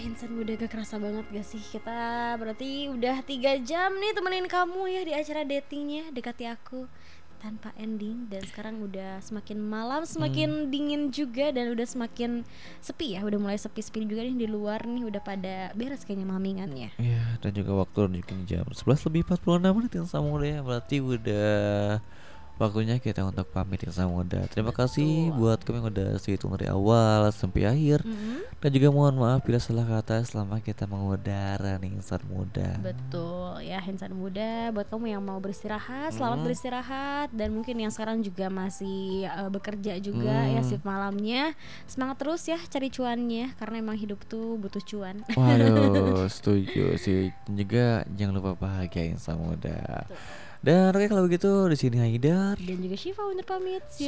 Insan muda gak kerasa banget gak sih? Kita berarti udah 3 jam nih temenin kamu ya di acara datingnya Dekati Aku tanpa ending. Dan sekarang udah semakin malam, semakin dingin juga. Dan udah semakin sepi ya. Udah mulai sepi-sepi juga nih di luar nih. Udah pada beres kayaknya mamingannya. Iya, dan juga waktu menunjukkan jam 11 lebih 46 menit yang sama udah ya. Berarti udah waktunya kita untuk pamit yang sama muda. Terima kasih Betul. buat kamu yang udah stay tune dari awal sampai akhir. Dan juga mohon maaf bila salah kata selama kita mengudara nih insan muda. Betul ya insan muda. Buat kamu yang mau beristirahat, selamat beristirahat. Dan mungkin yang sekarang juga masih bekerja juga ya shift malamnya. Semangat terus ya cari cuannya. Karena emang hidup tuh butuh cuan. Waduh, setuju sih. Dan juga jangan lupa bahagiain sama muda. Betul. Dan oke kalau begitu di sini Haidar. Dan juga Syifa undur pamit. See you